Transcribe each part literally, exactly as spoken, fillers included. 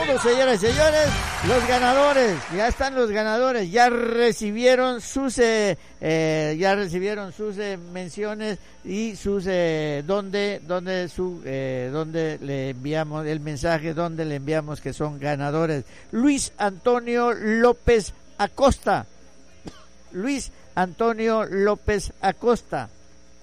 vamos, señoras y señores, los ganadores, ya están los ganadores, ya recibieron sus, eh, eh, ya recibieron sus eh, menciones y sus, eh, donde, donde su, eh, donde le enviamos el mensaje, donde le enviamos que son ganadores. Luis Antonio López Acosta, Luis Antonio López Acosta,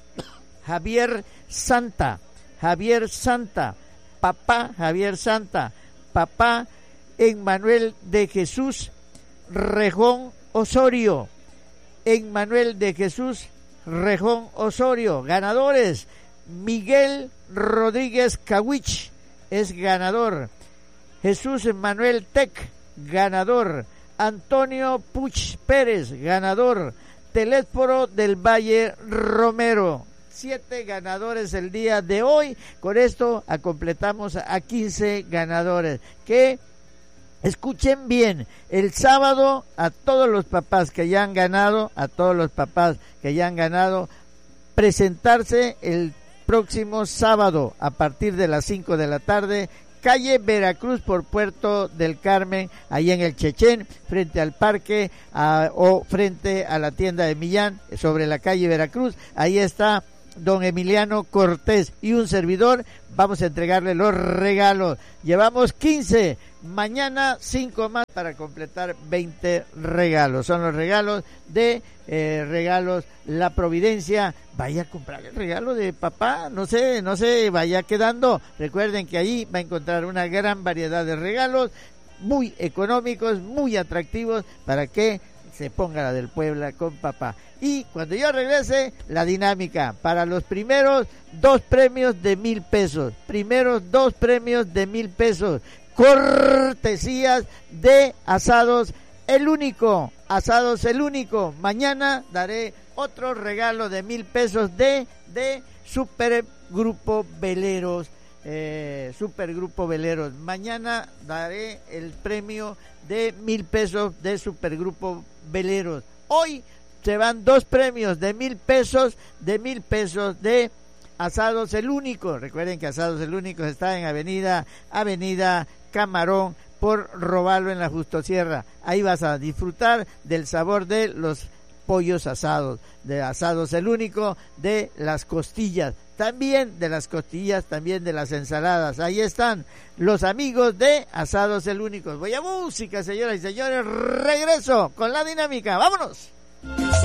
Javier Santa, Javier Santa, papá Javier Santa, papá Emmanuel de Jesús Rejón Osorio, Emmanuel de Jesús Rejón Osorio. Ganadores: Miguel Rodríguez Cawich es ganador, Jesús Manuel Tec, ganador, Antonio Puch Pérez, ganador, Telésforo del Valle Romero. Siete ganadores el día de hoy. Con esto a completamos a quince ganadores. Que escuchen bien, el sábado a todos los papás que ya han ganado, a todos los papás que ya han ganado, presentarse el próximo sábado a partir de las cinco de la tarde, calle Veracruz por Puerto del Carmen, ahí en el Chechén, frente al parque a, o frente a la tienda de Millán, sobre la calle Veracruz. Ahí está don Emiliano Cortés y un servidor. Vamos a entregarle los regalos. Llevamos quince, mañana cinco más para completar veinte regalos. Son los regalos de eh, regalos La Providencia. Vaya a comprar el regalo de papá, no sé, no sé, vaya quedando. Recuerden que ahí va a encontrar una gran variedad de regalos muy económicos, muy atractivos, para que se ponga la del Puebla con papá. Y cuando yo regrese, la dinámica para los primeros dos premios de mil pesos, primeros dos premios de mil pesos, cortesías de Asados El Único, Asados El Único. Mañana daré otro regalo de mil pesos de, de Supergrupo Veleros, eh, Supergrupo Veleros. Mañana daré el premio de mil pesos de Supergrupo Veleros. Hoy se van dos premios de mil pesos, de mil pesos de Asados El Único. Recuerden que Asados El Único está en Avenida, Avenida Camarón, por Robalo en la Justosierra. Ahí vas a disfrutar del sabor de los pollos asados, de Asados El Único, de las costillas, también de las costillas, también de las ensaladas. Ahí están los amigos de Asados El Único. Voy a música, señoras y señores, regreso con la dinámica. ¡Vámonos!